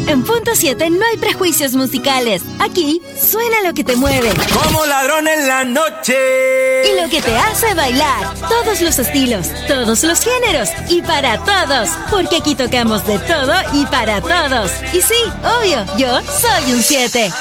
En Punto 7 no hay prejuicios musicales. Aquí suena lo que te mueve. Como ladrón en la noche. Y lo que te hace bailar. Todos los estilos, todos los géneros y para todos. Porque aquí tocamos de todo y para todos. Y sí, obvio, yo soy un 7.